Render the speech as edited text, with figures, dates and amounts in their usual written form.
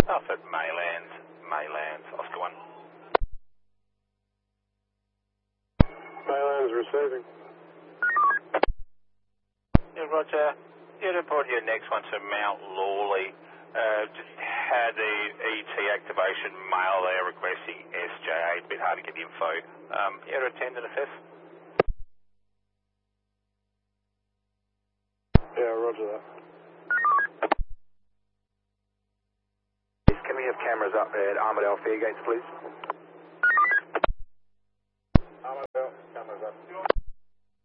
Alfred Maylands, Oscar 1. Maylands receiving. Yeah, Roger. You report your next one to Mount Lawley. Just had the ET activation mail there requesting SJ8. A bit hard to get the info. You to attend and assess? Yeah, roger that. Can we have cameras up at Armidale Fairgates, please?